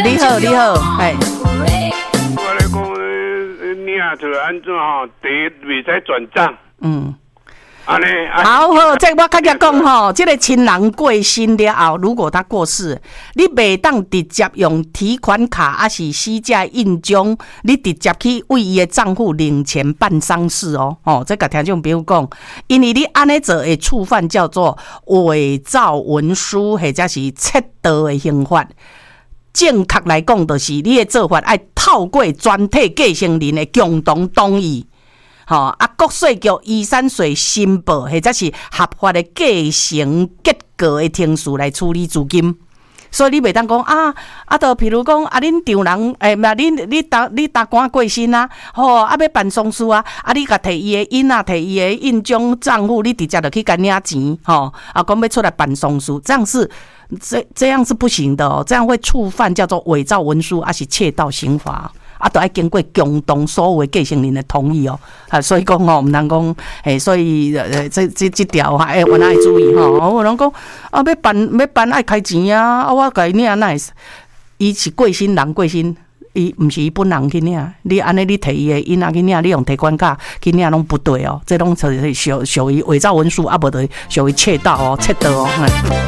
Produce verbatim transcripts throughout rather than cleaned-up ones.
你好，你好，哎。 我来讲，你啊，就安怎吼？第一袂使转账。嗯。安尼。 好好，这我较甲讲吼，这个亲人过身了后，如果他过世，你袂当直接用提款卡还是死者印章，你直接去为伊的账户领钱办丧事哦。哦，这个听众朋友讲，因为你安尼做会触犯叫做伪造文书，或者是窃盗的刑法。正确来讲，就是你的做法要透过全体继承人的共同同意。吼、哦、啊，国税局遗产税申报，或者是合法的继承结果的程序来处理资金。所以你袂当讲啊啊，就譬如讲啊，恁丈人诶，嘛、欸，你你大你大官过身啊，吼、哦、啊要办丧事啊，啊你甲摕伊的印啊，摕伊的印章账户，你直接就去甲领钱，吼、哦、啊，讲要出来办丧事，这样是这这样是不行的哦，这样会触犯叫做伪造文书，还是窃盗刑法。啊，都要经过共同所有的继承人的同意哦，啊，所以讲哦，唔通讲，诶，所以呃，这这这条哈，诶，我哪会注意吼？我人讲啊，要办要办爱开钱啊，啊，我甲伊领哪会？伊是过身人过身，伊唔是伊本人去领，你安尼你摕伊的印啊去领，你用提款卡去领拢不对哦，这拢是属属于伪造文书，啊，无就属于窃盗哦，窃盗哦。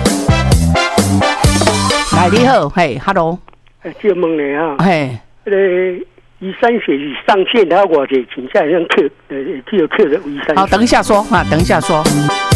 来，你好，嘿 ，hello， 哎，借问你啊， 嘿。 呃，遗产税上限，他偌济钱，现在让扣呃，只有扣了遗产税。 好，等一下说啊，等一下说。